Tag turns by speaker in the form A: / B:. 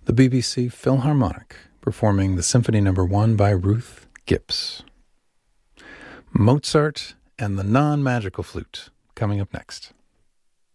A: the BBC Philharmonic performing the Symphony No. 1 by Ruth Gibbs. Mozart and the Non-Magical Flute coming up next.